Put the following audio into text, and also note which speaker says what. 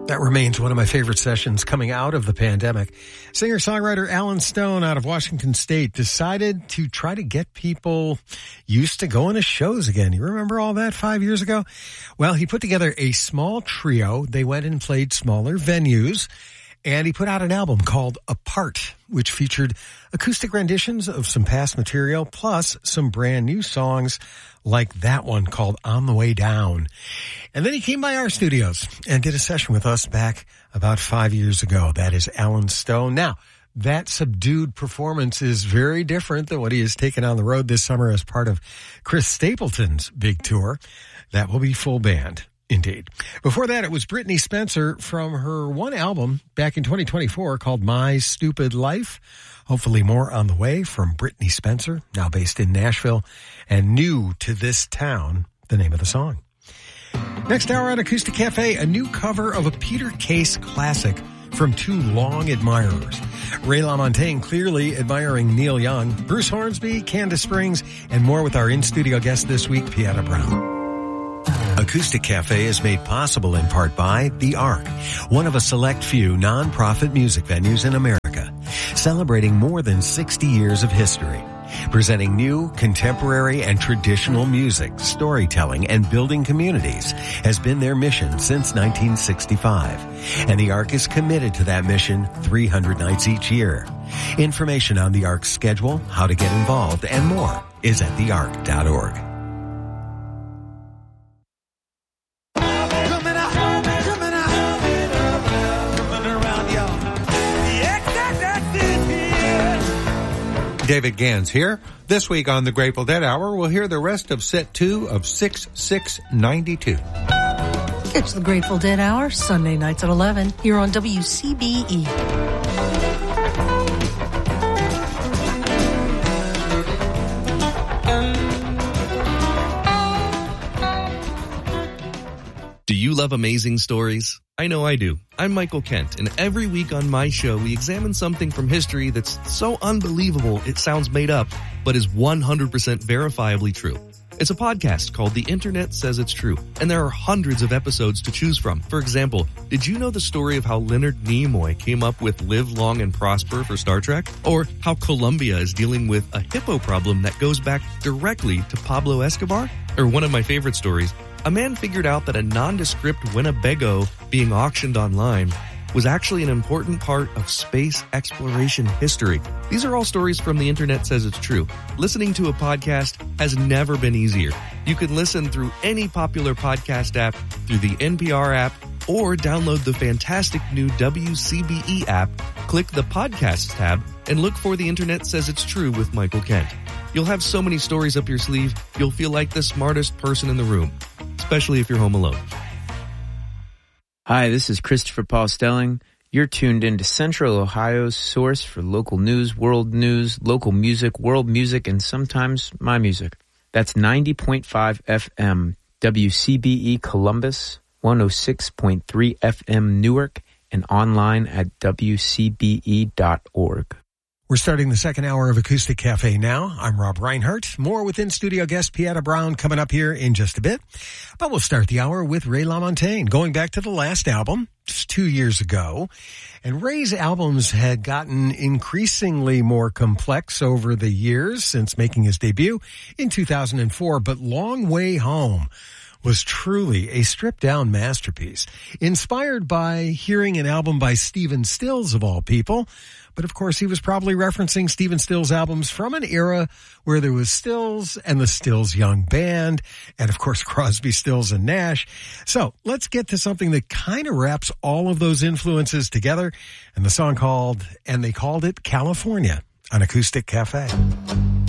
Speaker 1: That remains one of my favorite sessions coming out of the pandemic. Singer-songwriter Alan Stone out of Washington State decided to try to get people used to going to shows again. You remember all that 5 years ago? Well, he put together a small trio. They went and played smaller venues, and he put out an album called Apart, which featured acoustic renditions of some past material, plus some brand new songs like that one called On the Way Down. And then he came by our studios and did a session with us back about 5 years ago. That is Alan Stone. Now, that subdued performance is very different than what he has taken on the road this summer as part of Chris Stapleton's big tour. That will be full band. Indeed. Before that, it was Brittany Spencer from her one album back in 2024 called My Stupid Life. Hopefully more on the way from Brittany Spencer, now based in Nashville, and new to this town, the name of the song. Next hour on Acoustic Cafe, a new cover of a Peter Case classic from two long admirers. Ray LaMontagne clearly admiring Neil Young, Bruce Hornsby, Candace Springs, and more with our in-studio guest this week, Pieta Brown. Acoustic Cafe is made possible in part by The Ark, one of a select few non-profit music venues in America, celebrating more than 60 years of history, presenting new, contemporary, and traditional music, storytelling, and building communities has been their mission since 1965. And The Ark is committed to that mission 300 nights each year. Information on The Ark's schedule, how to get involved, and more is at theark.org.
Speaker 2: David Gans here. This week on the Grateful Dead Hour, we'll hear the rest of set 2 of 6692.
Speaker 3: It's the Grateful Dead Hour, Sunday nights at 11, here on WCBE.
Speaker 4: Do you love amazing stories? I know I do. I'm Michael Kent, and every week on my show, we examine something from history that's so unbelievable it sounds made up, but is 100% verifiably true. It's a podcast called The Internet Says It's True, and there are hundreds of episodes to choose from. For example, did you know the story of how Leonard Nimoy came up with Live Long and Prosper for Star Trek? Or how Colombia is dealing with a hippo problem that goes back directly to Pablo Escobar? Or one of my favorite stories, a man figured out that a nondescript Winnebago being auctioned online was actually an important part of space exploration history. These are all stories from The Internet Says It's True. Listening to a podcast has never been easier. You can listen through any popular podcast app, through the NPR app, or download the fantastic new WCBE app, click the Podcasts tab, and look for The Internet Says It's True with Michael Kent. You'll have so many stories up your sleeve, you'll feel like the smartest person in the room, especially if you're home alone.
Speaker 5: Hi, this is Christopher Paul Stelling. You're tuned into Central Ohio's source for local news, local music, world music, and sometimes my music. That's 90.5 FM, WCBE Columbus, 106.3 FM Newark, and online at WCBE.org.
Speaker 1: We're starting the second hour of Acoustic Cafe now. I'm Rob Reinhardt. More with in-studio guest Pieta Brown coming up here in just a bit. But we'll start the hour with Ray LaMontagne, going back to the last album, just 2 years ago. And Ray's albums had gotten increasingly more complex over the years since making his debut in 2004. But Long Way Home was truly a stripped-down masterpiece, inspired by hearing an album by Stephen Stills, of all people. But, of course, he was probably referencing Stephen Stills' albums from an era where there was Stills and the Stills Young Band and, of course, Crosby, Stills, and Nash. So let's get to something that kind of wraps all of those influences together, and the song called, and they called it California on Acoustic Cafe.